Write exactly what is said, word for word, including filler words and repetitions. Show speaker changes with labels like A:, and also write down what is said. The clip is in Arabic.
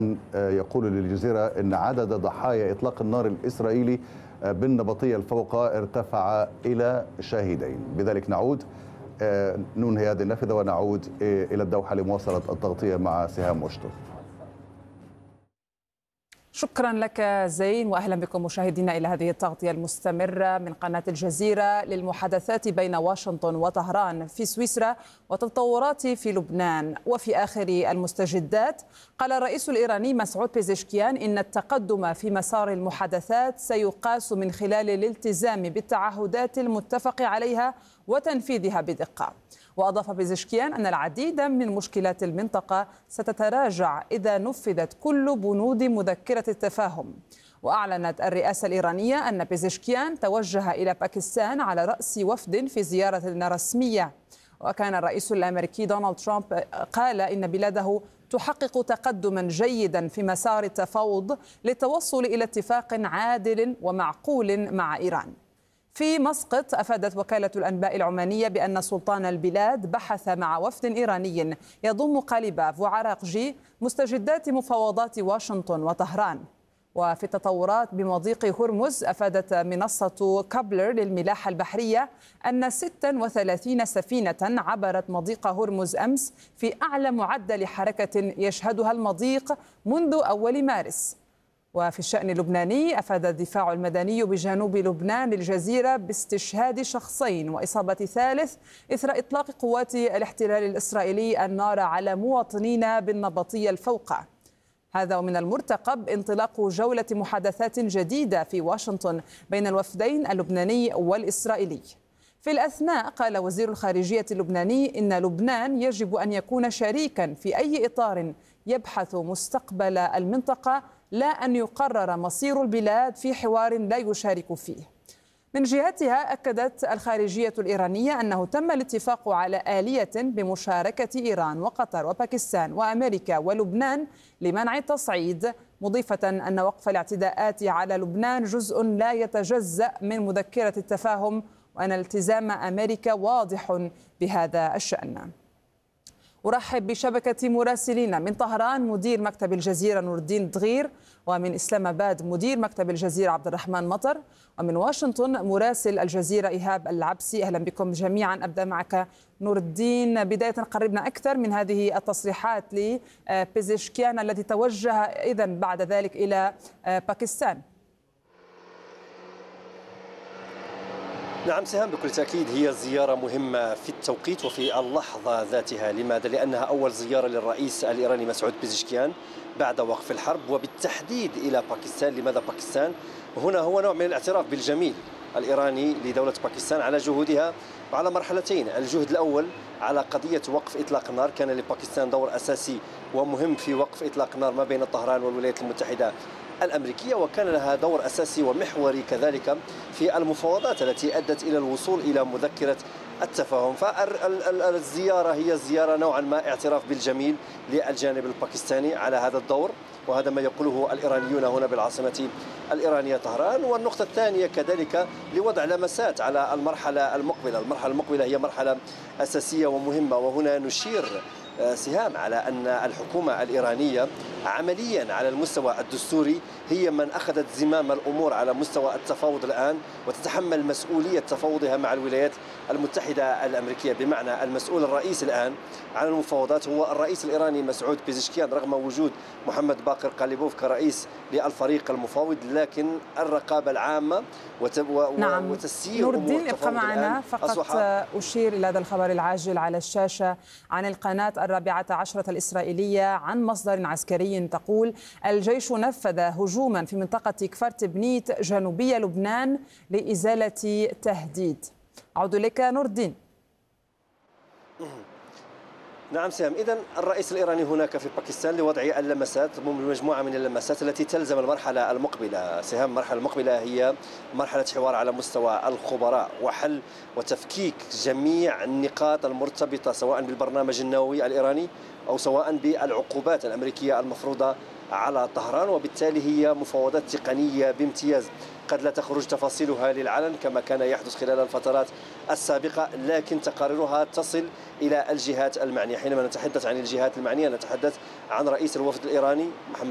A: يقول للجزيرة أن عدد ضحايا إطلاق النار الإسرائيلي بالنبطية الفوقى ارتفع إلى شاهدين. بذلك نعود ننهي هذه النافذة ونعود إلى الدوحة لمواصلة التغطية مع سهام وشطر.
B: شكرا لك زين، واهلا بكم مشاهدينا الى هذه التغطيه المستمره من قناه الجزيره للمحادثات بين واشنطن وطهران في سويسرا وتطورات في لبنان. وفي اخر المستجدات قال الرئيس الايراني مسعود بيزشكيان ان التقدم في مسار المحادثات سيقاس من خلال الالتزام بالتعهدات المتفق عليها وتنفيذها بدقه. وأضاف بيزشكيان أن العديد من مشكلات المنطقة ستتراجع إذا نفذت كل بنود مذكرة التفاهم. وأعلنت الرئاسة الإيرانية أن بيزشكيان توجه إلى باكستان على رأس وفد في زيارة رسمية. وكان الرئيس الأمريكي دونالد ترامب قال إن بلاده تحقق تقدما جيدا في مسار التفاوض للتوصل إلى اتفاق عادل ومعقول مع إيران. في مسقط أفادت وكالة الأنباء العمانية بأن سلطان البلاد بحث مع وفد إيراني يضم قاليباف وعراقجي مستجدات مفاوضات واشنطن وطهران. وفي التطورات بمضيق هرمز أفادت منصة كابلر للملاحة البحرية أن ستة وثلاثين سفينة عبرت مضيق هرمز أمس في أعلى معدل حركة يشهدها المضيق منذ أول مارس. وفي الشأن اللبناني أفاد الدفاع المدني بجنوب لبنان للجزيرة باستشهاد شخصين وإصابة ثالث إثر إطلاق قوات الاحتلال الإسرائيلي النار على مواطنين بالنبطية الفوقى. هذا ومن المرتقب انطلاق جولة محادثات جديدة في واشنطن بين الوفدين اللبناني والإسرائيلي. في الأثناء قال وزير الخارجية اللبناني إن لبنان يجب أن يكون شريكا في أي إطار يبحث مستقبل المنطقة، لا أن يقرر مصير البلاد في حوار لا يشارك فيه. من جهتها أكدت الخارجية الإيرانية أنه تم الاتفاق على آلية بمشاركة إيران وقطر وباكستان وأمريكا ولبنان لمنع التصعيد، مضيفة أن وقف الاعتداءات على لبنان جزء لا يتجزأ من مذكرة التفاهم، وأن التزام أمريكا واضح بهذا الشأن. أرحب بشبكة مراسلين من طهران مدير مكتب الجزيرة نور الدين دغير، ومن إسلام آباد مدير مكتب الجزيرة عبد الرحمن مطر، ومن واشنطن مراسل الجزيرة إيهاب العبسي. أهلا بكم جميعا. أبدأ معك نور الدين، بداية قربنا أكثر من هذه التصريحات لبيزشكيان الذي توجه إذن بعد ذلك إلى باكستان.
C: نعم سهام، بكل تأكيد هي زيارة مهمة في التوقيت وفي اللحظة ذاتها. لماذا؟ لأنها أول زيارة للرئيس الإيراني مسعود بيزشكيان بعد وقف الحرب، وبالتحديد إلى باكستان. لماذا باكستان؟ هنا هو نوع من الاعتراف بالجميل الإيراني لدولة باكستان على جهودها وعلى مرحلتين. الجهد الأول على قضية وقف إطلاق النار، كان لباكستان دور أساسي ومهم في وقف إطلاق النار ما بين طهران والولايات المتحدة الأمريكية، وكان لها دور أساسي ومحوري كذلك في المفاوضات التي أدت إلى الوصول إلى مذكرة التفاهم. فالزيارة هي زيارة نوعا ما اعتراف بالجميل للجانب الباكستاني على هذا الدور، وهذا ما يقوله الإيرانيون هنا بالعاصمة الإيرانية طهران. والنقطة الثانية كذلك لوضع لمسات على المرحلة المقبلة. المرحلة المقبلة هي مرحلة أساسية ومهمة، وهنا نشير سهام على أن الحكومة الإيرانية عمليا على المستوى الدستوري هي من أخذت زمام الأمور على مستوى التفاوض الآن، وتتحمل مسؤولية تفاوضها مع الولايات المتحدة الأمريكية. بمعنى المسؤول الرئيسي الآن عن المفاوضات هو الرئيس الإيراني مسعود بيزشكيان، رغم وجود محمد باقر قاليبوف كرئيس للفريق المفاوض، لكن الرقابة العامة
B: نعم.
C: وتسيير
B: نور الدين ابقى معنا فقط. أشير إلى هذا الخبر العاجل على الشاشة عن القناة الرابعة عشرة الإسرائيلية عن مصدر عسكري تقول: الجيش نفذ هجوما في منطقة كفر تبنيت جنوبي لبنان لإزالة تهديد. أعود لك نور الدين.
C: نعم سام، إذن الرئيس الإيراني هناك في باكستان لوضع اللمسات، مجموعة من اللمسات التي تلزم المرحلة المقبلة. سهام، المرحلة المقبلة هي مرحلة حوار على مستوى الخبراء وحل وتفكيك جميع النقاط المرتبطة سواء بالبرنامج النووي الإيراني أو سواء بالعقوبات الأمريكية المفروضة على طهران، وبالتالي هي مفاوضات تقنية بامتياز. قد لا تخرج تفاصيلها للعلن كما كان يحدث خلال الفترات السابقة، لكن تقاريرها تصل إلى الجهات المعنية. حينما نتحدث عن الجهات المعنية نتحدث عن رئيس الوفد الإيراني محمد